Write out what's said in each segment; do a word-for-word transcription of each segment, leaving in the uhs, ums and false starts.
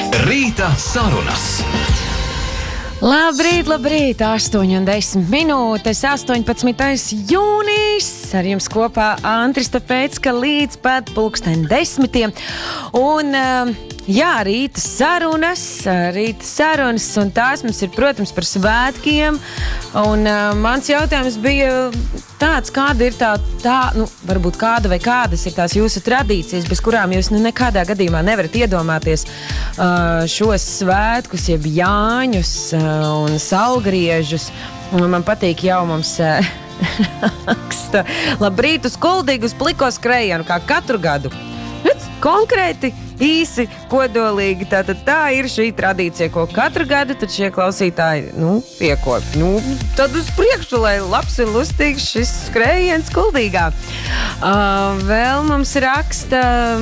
Rīta sarunas. Labrīt, labrīt, astoņi un desmit minūtes, astoņpadsmitais jūnijas, ar jums kopā Antris Stafecka līdz pat pulksten desmitiem, un jā, rīta sarunas, rīta sarunas, un tās mums ir, protams, par svētkiem, un mans jautājums bija tāds, kāda ir tā, tā, nu, varbūt kāda vai kādas ir tās jūsu tradīcijas, bez kurām jūs nu nekādā gadījumā nevarat iedomāties uh, šos svētkus, jeb Jāņus uh, un saulgriežus. Un man patīk jau mums uh, raksta, labrīt uz Kuldīgu, uz Pliko skrējienu, kā katru gadu. Konkrēti, īsi, kodolīgi, tātad tā ir šī tradīcija, ko katru gadu tad šie klausītāji, nu, piekop. Nu, tad uz priekšu, lai labs un lustīgs šis skrējiens Kuldīgā. Uh, vēl mums raksta,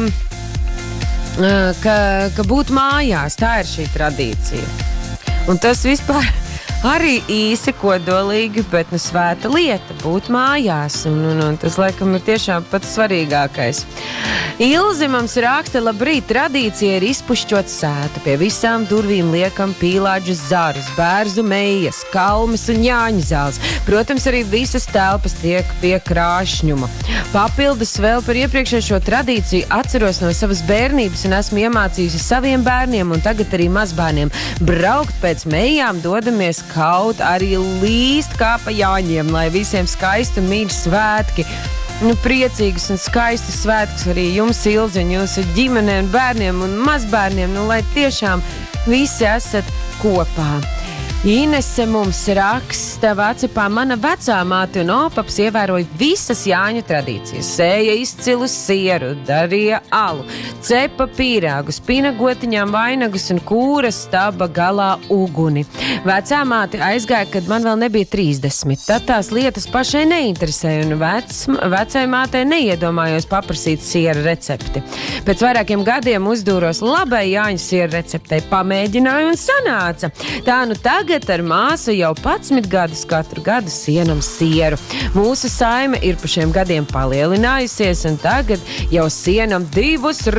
uh, ka, ka būt mājās, tā ir šī tradīcija. Un tas vispār arī īsi, kodolīgi, bet nu svēta lieta, būt mājās, un, un, un tas laikam ir tiešām pats svarīgākais. Ilzi mums raksta, labrīt, tradīcija ir izpušķot sētu, pie visām durvīm liekam pīlāģus zarus, bērzu mejas, kalmes un jāņu zāles. Protams, arī visas telpas tiek pie krāšņuma. Papildus vēl par iepriekšējo tradīciju atceros no savas bērnības un esmu iemācījusi saviem bērniem un tagad arī mazbērniem. Braukt pēc mejām, dodamies kaut arī līst kā pa jāņiem, lai visiem skaisti un mīļi svētki. Nu, priecīgus un skaistus svētkus arī jums, Ilzi, un jūsu ģimenē un bērniem un mazbērniem, nu, lai tiešām visi esat kopā. Inese mums raksta, vecipā mana vecā māte un opaps ievēroja visas Jāņu tradīcijas. Sēja izcilu sieru, darīja alu, cepa pīrāgu, spina gotiņām vainagus un kūra staba galā uguni. Vecā māte aizgāja, kad man vēl nebija trīsdesmit. Tad tās lietas pašai neinteresēja un vec, vecai mātei neiedomājos paprasīt siera recepti. Pēc vairākiem gadiem uzdūros labai Jāņu siera receptei, pamēģināju un sanāca. Tā nu tagad ar māsu jau padsmit gadus katru gadu sienam sieru. Mūsu saime ir pa šiem gadiem palielinājusies un tagad jau sienam divus